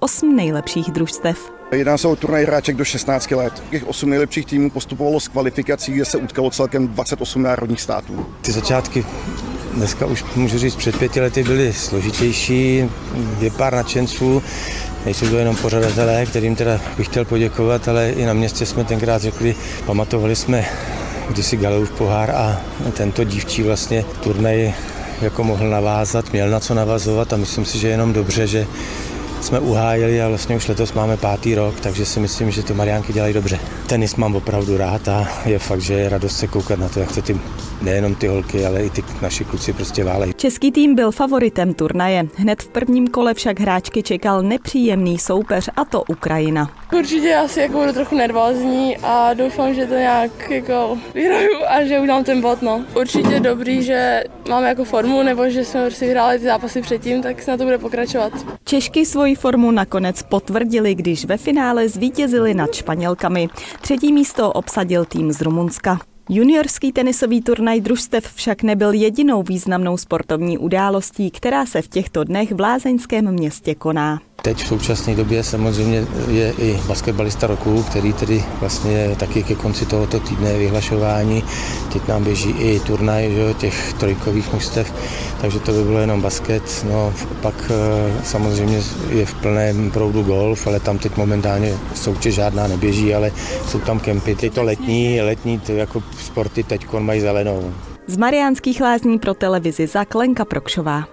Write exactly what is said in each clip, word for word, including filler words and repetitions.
osm nejlepších družstev. Jedná se o turnaj hráček do šestnácti let. Těch osm nejlepších týmů postupovalo z kvalifikací, kde se utkalo celkem dvacet osm národních států. Ty začátky dneska už můžu říct, před pěti lety byly složitější, je pár nadšenců, nejsou to jenom pořadatelé, kterým teda bych chtěl poděkovat, ale i na městě jsme tenkrát řekli, pamatovali jsme kdysi Galeův pohár a tento dívčí vlastně turnaj jako mohl navázat, měl na co navazovat a myslím si, že jenom dobře, že jsme uhájili a vlastně už letos máme pátý rok, takže si myslím, že to Mariánky dělají dobře. Tenis mám opravdu rád a je fakt, že je radost se koukat na to, jak to ty, nejenom ty holky, ale i ty naši kluci prostě válejí. Český tým byl favoritem turnaje. Hned v prvním kole však hráčky čekal nepříjemný soupeř, a to Ukrajina. Určitě asi jako budu trochu nervózní a doufám, že to nějak jako vyhraju a že udám ten bod. No. Určitě dobrý, že máme jako formu, nebo že jsme si vyhráli ty zápasy předtím, tak se na to bude pokračovat. Češky svoji formu nakonec potvrdili, když ve finále zvítězili nad Španělkami. Třetí místo obsadil tým z Rumunska. Juniorský tenisový turnaj družstev však nebyl jedinou významnou sportovní událostí, která se v těchto dnech v lázeňském městě koná. Teď v současné době samozřejmě je i basketbalista roku, který tedy vlastně taky ke konci tohoto týdne je vyhlašování. Teď nám běží i turnaj, že, těch trojkových mužstev, takže to by bylo jenom basket. No, pak samozřejmě je v plném proudu golf, ale tam teď momentálně soutěž žádná neběží, ale jsou tam kempy. Tyto letní, letní to jako sporty teď mají zelenou. Z Mariánských Lázní pro televizi Zak Lenka Prokšová.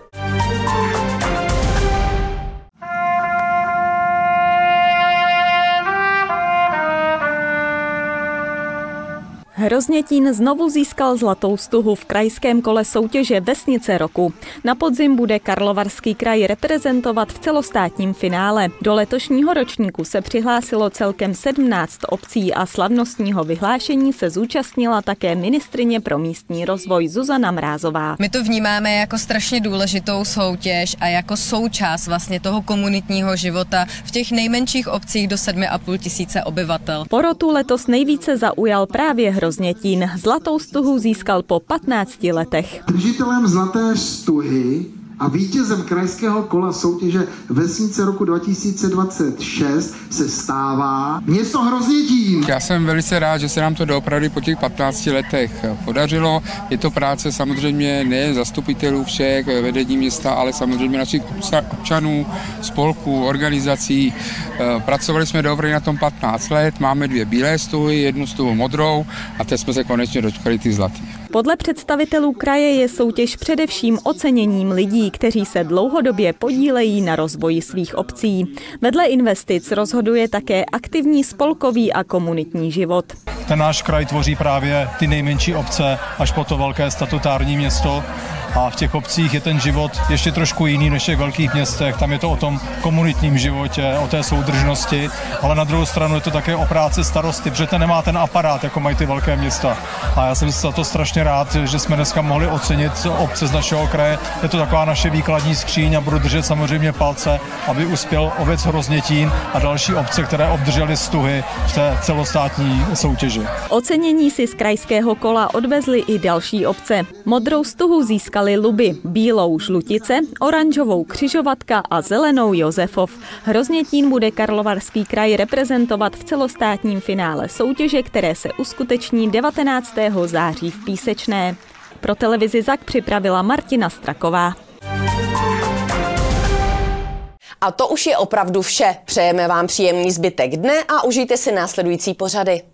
Hroznětín znovu získal zlatou stuhu v krajském kole soutěže Vesnice roku. Na podzim bude Karlovarský kraj reprezentovat v celostátním finále. Do letošního ročníku se přihlásilo celkem sedmnáct obcí a slavnostního vyhlášení se zúčastnila také ministryně pro místní rozvoj Zuzana Mrázová. My to vnímáme jako strašně důležitou soutěž a jako součást vlastně toho komunitního života v těch nejmenších obcích do sedmi a půl tisíce obyvatel. Porotu letos nejvíce zaujal právě Hroznětín. Zlatou stuhu získal po patnácti letech. Držitelem zlaté stuhy a vítězem krajského kola soutěže Vesnice roku dva tisíce dvacet šest se stává město Hroznětín. Já jsem velice rád, že se nám to doopravdy po těch patnácti letech podařilo. Je to práce samozřejmě nejen zastupitelů všech vedení města, ale samozřejmě našich občanů, spolků, organizací. Pracovali jsme doopravdy na tom patnáct let, máme dvě bílé stuhy, jednu stuhu modrou a teď jsme se konečně dočkali ty zlatý. Podle představitelů kraje je soutěž především oceněním lidí, kteří se dlouhodobě podílejí na rozvoji svých obcí. Vedle investic rozhoduje také aktivní spolkový a komunitní život. Ten náš kraj tvoří právě ty nejmenší obce až po to velké statutární město. A v těch obcích je ten život ještě trošku jiný než v těch velkých městech. Tam je to o tom komunitním životě, o té soudržnosti, ale na druhou stranu je to také o práci starosty, protože ten nemá ten aparát, jako mají ty velké města. A já jsem za to strašně rád, že jsme dneska mohli ocenit obce z našeho kraje. Je to taková naše výkladní skříň a budu držet samozřejmě palce, aby uspěl obec Hroznětín a další obce, které obdržely stuhy v té celostátní soutěži. Ocenění si z krajského kola odvezly i další obce. Modrou stuhu získal Luby, bílou Žlutice, oranžovou Křižovatka a zelenou Josefov. Hroznětín bude Karlovarský kraj reprezentovat v celostátním finále soutěže, které se uskuteční devatenáctého září v Písečné. Pro televizi Zak připravila Martina Straková. A to už je opravdu vše. Přejeme vám příjemný zbytek dne a užijte si následující pořady.